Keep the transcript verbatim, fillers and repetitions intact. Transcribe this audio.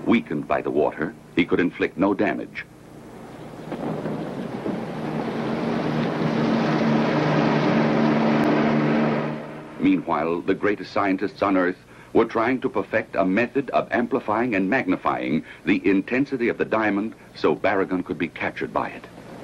Weakened by the water, he could inflict no damage. Meanwhile, the greatest scientists on Earth were trying to perfect a method of amplifying and magnifying the intensity of the diamond so Barragan could be captured by it.